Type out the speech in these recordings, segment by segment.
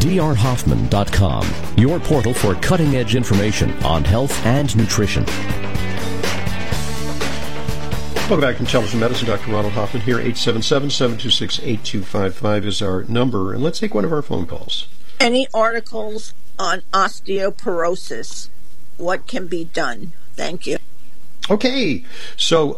drhoffman.com, your portal for cutting-edge information on health and nutrition. Welcome back to Intelligent Medicine. Dr. Ronald Hoffman here. 877-726-8255 is our number. And let's take one of our phone calls. Any articles on osteoporosis? What can be done? Thank you. Okay. So,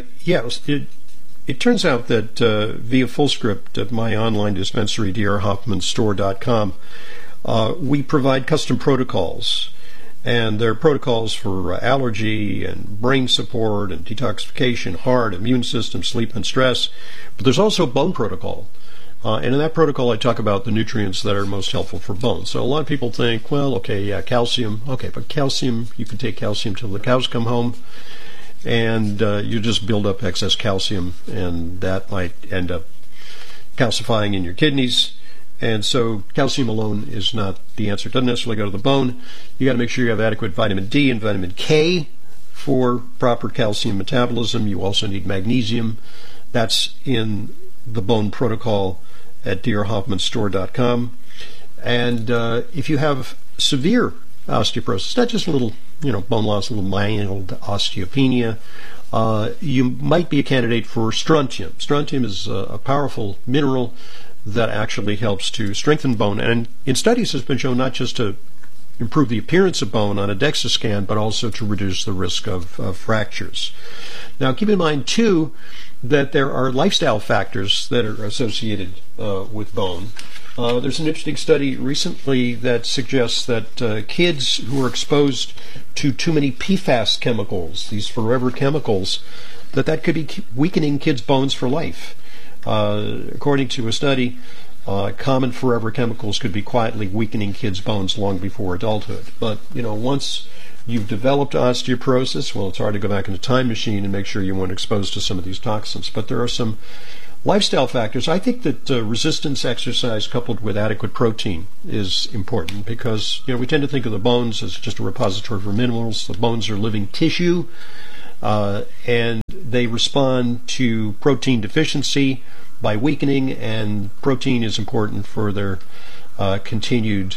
it turns out that via Fullscript at my online dispensary, drhoffmanstore.com, we provide custom protocols. And there are protocols for allergy and brain support and detoxification, heart, immune system, sleep, and stress. But there's also a bone protocol. And in that protocol, I talk about the nutrients that are most helpful for bones. So a lot of people think, well, okay, yeah, calcium. Okay, but calcium, you can take calcium till the cows come home. And you just build up excess calcium, and that might end up calcifying in your kidneys. And so calcium alone is not the answer. It doesn't necessarily go to the bone. You got to make sure you have adequate vitamin D and vitamin K for proper calcium metabolism. You also need magnesium. That's in the bone protocol at drhoffmanstore.com. And if you have severe osteoporosis, not just a little, bone loss, a little mild osteopenia, you might be a candidate for strontium. Strontium is a powerful mineral that actually helps to strengthen bone, and in studies has been shown not just to improve the appearance of bone on a DEXA scan, but also to reduce the risk of fractures. Now, keep in mind, too, that there are lifestyle factors that are associated with bone. There's an interesting study recently that suggests that kids who are exposed to too many PFAS chemicals, these forever chemicals, that could be weakening kids' bones for life. According to a study, common forever chemicals could be quietly weakening kids' bones long before adulthood. But, once you've developed osteoporosis, well, it's hard to go back in a time machine and make sure you weren't exposed to some of these toxins. But there are some lifestyle factors. I think that resistance exercise coupled with adequate protein is important because, we tend to think of the bones as just a repository for minerals. The bones are living tissue. And they respond to protein deficiency by weakening, and protein is important for their continued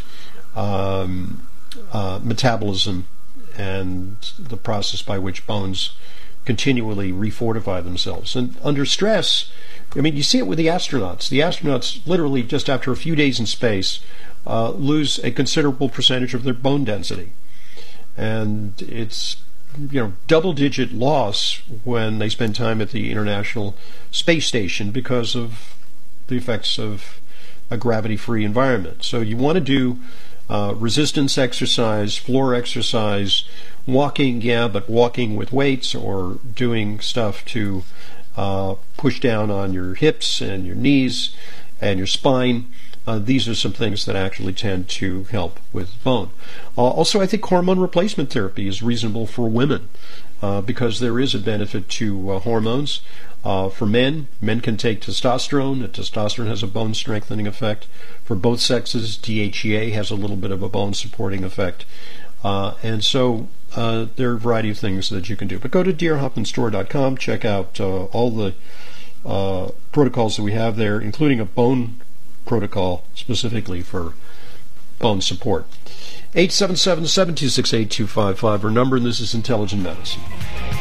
metabolism and the process by which bones continually refortify themselves. And under stress, you see it with the astronauts. The astronauts literally just after a few days in space lose a considerable percentage of their bone density. And it's double-digit loss when they spend time at the International Space Station because of the effects of a gravity-free environment. So you want to do resistance exercise, floor exercise, walking, but walking with weights or doing stuff to push down on your hips and your knees and your spine. These are some things that actually tend to help with bone. Also, I think hormone replacement therapy is reasonable for women because there is a benefit to hormones. For men can take testosterone. Testosterone has a bone strengthening effect. For both sexes, DHEA has a little bit of a bone supporting effect. And so there are a variety of things that you can do. But go to drhoffmanstore.com, check out all the protocols that we have there, including a bone protocol specifically for bone support. 877-726-8255, our number, and this is Intelligent Medicine.